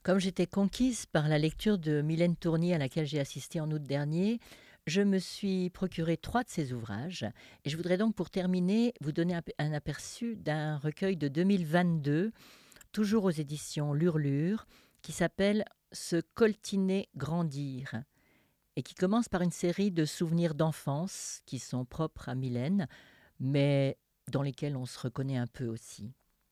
Comme j'étais conquise par la lecture de Mylène Tournier à laquelle j'ai assisté en août dernier, je me suis procuré 3 de ses ouvrages et je voudrais donc pour terminer vous donner un aperçu d'un recueil de 2022, toujours aux éditions L'Hurlure, qui s'appelle Se coltiner grandir et qui commence par une série de souvenirs d'enfance qui sont propres à Mylène, mais dans lesquels on se reconnaît un peu aussi.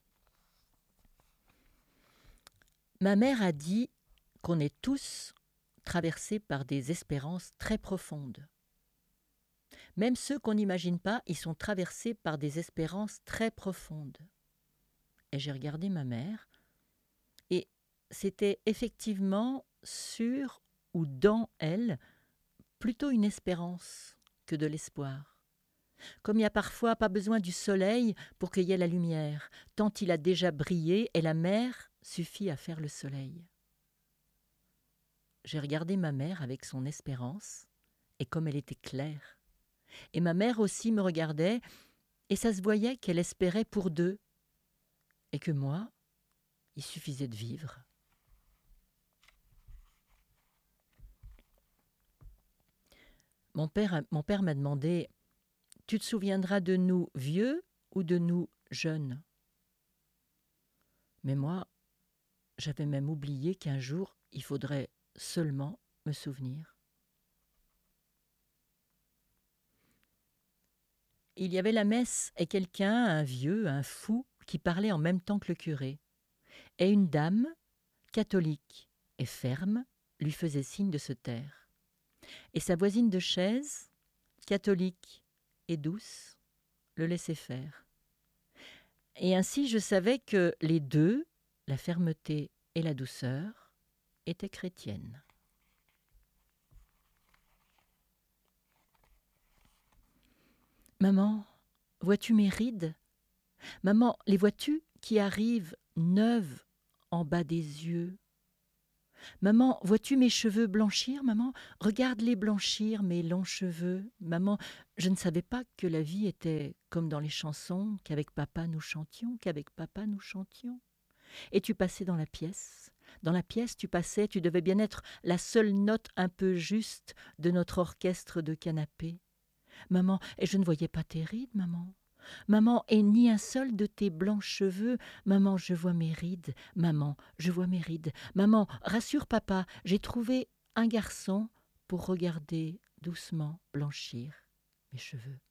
Ma mère a dit qu'on est tous traversés par des espérances très profondes. Même ceux qu'on n'imagine pas, ils sont traversés par des espérances très profondes. Et j'ai regardé ma mère, et c'était effectivement sur ou dans elle plutôt une espérance que de l'espoir. Comme il n'y a parfois pas besoin du soleil pour qu'il y ait la lumière, tant il a déjà brillé et la mer suffit à faire le soleil. J'ai regardé ma mère avec son espérance, et comme elle était claire. Et ma mère aussi me regardait, et ça se voyait qu'elle espérait pour deux, et que moi, il suffisait de vivre. Mon père m'a demandé « Tu te souviendras de nous vieux ou de nous jeunes ?» Mais moi, j'avais même oublié qu'un jour, il faudrait seulement me souvenir. Il y avait la messe et quelqu'un, un vieux, un fou, qui parlait en même temps que le curé. Et une dame, catholique et ferme, lui faisait signe de se taire. Et sa voisine de chaise, catholique et douce, le laissait faire. Et ainsi je savais que les deux, la fermeté et la douceur, étaient chrétiennes. Maman, vois-tu mes rides ? Maman, les vois-tu qui arrivent neuves en bas des yeux ? Maman, vois-tu mes cheveux blanchir, maman ? Regarde-les blanchir, mes longs cheveux. Maman, je ne savais pas que la vie était comme dans les chansons, qu'avec papa nous chantions, qu'avec papa nous chantions. Et tu passais dans la pièce. Dans la pièce, tu passais, tu devais bien être la seule note un peu juste de notre orchestre de canapé. Maman, et je ne voyais pas tes rides, maman. Maman, et ni un seul de tes blancs cheveux. Maman, je vois mes rides. Maman, je vois mes rides. Maman, rassure papa, j'ai trouvé un garçon pour regarder doucement blanchir mes cheveux.